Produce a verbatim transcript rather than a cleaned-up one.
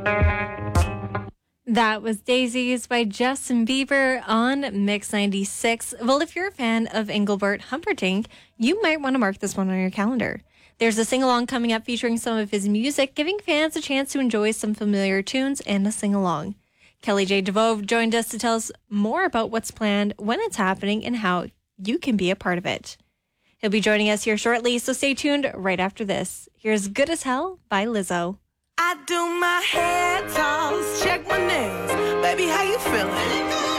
That was Daisies by Justin Bieber on Mix ninety-six. Well, if you're a fan of Engelbert Humperdinck, you might want to mark this one on your calendar. There's a sing-along coming up featuring some of his music, giving fans a chance to enjoy some familiar tunes and a sing-along. Kelly J. DeVoe joined us to tell us more about what's planned, when it's happening, and how you can be a part of it. He'll be joining us here shortly, so stay tuned right after this. Here's Good as Hell by Lizzo. I do my hair toss, check my nails. Baby, how you feeling?